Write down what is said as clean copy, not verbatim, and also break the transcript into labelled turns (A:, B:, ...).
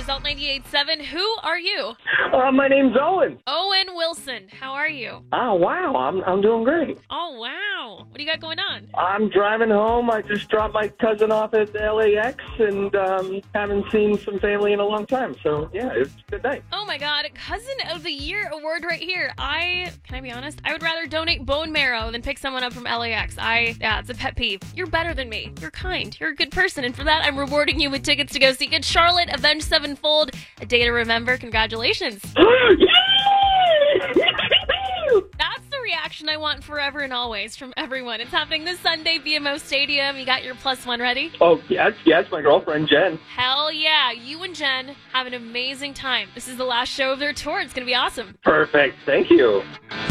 A: is Alt 98.7. Who are you?
B: My name's Owen.
A: Owen Wilson. How are you?
B: Oh, wow. I'm doing great.
A: Oh, wow. What do you got going on?
B: I'm driving home. I just dropped my cousin off at LAX and haven't seen some family in a long time. So, yeah, it's a good night.
A: Oh, my God. Cousin of the Year award right here. Can I be honest? I would rather donate bone marrow than pick someone up from LAX. It's a pet peeve. You're better than me. You're kind. You're a good person. And for that, I'm rewarding you with tickets to go see Good Charlotte, Avenged Sevenfold, A Day to Remember. Congratulations. That's the reaction I want forever and always from everyone. It's happening this Sunday, BMO Stadium. You got your +1 ready?
B: Oh, yes, my girlfriend, Jen.
A: Hell yeah. You and Jen have an amazing time. This is the last show of their tour. It's going to be awesome.
B: Perfect. Thank you.